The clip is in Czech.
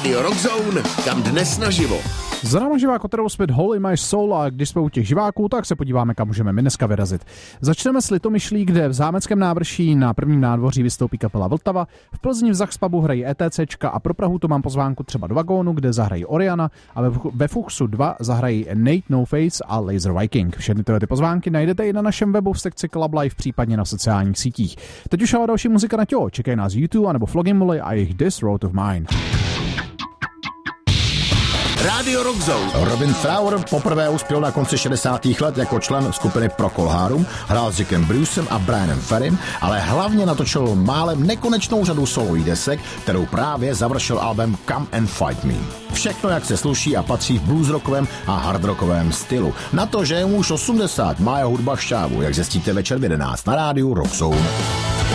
Rádio Rockzone, kam dnes naživo. Za náma živák Otterou Smith Hole in My Soul, a když jsme u těch živáků, tak se podíváme, kam můžeme my dneska vyrazit. Začneme s Litomyšlí, kde v Zámeckém návrší na prvním nádvoří vystoupí kapela Vltava, v Plzni v Zachspubu hrají ETCčka a pro Prahu to mám pozvánku třeba do Vagónu, kde zahrají Oriana, a ve Fuchsu 2 zahrají Nate No Face a Laser Viking. Všechny ty pozvánky najdete i na našem webu v sekci Club Live, případně na sociálních sítích. Teď už ale další muzika na tělo, čekají nás YouTube anebo Flogging Molly a jejich This Road of Mine. Rádio Rockzone. Robin Trower poprvé uspěl na konci 60. let jako člen skupiny Procol Harum, hrál s Jackem Brucem a Brianem Ferrym, ale hlavně natočil málem nekonečnou řadu solových desek, kterou právě završil album Come and Fight Me. Všechno, jak se sluší a patří v bluesrockovém a hardrockovém stylu. Na to, že je mu už 80, má jeho hudba šťávu, jak zjistíte večer v 11 na rádiu Rockzone.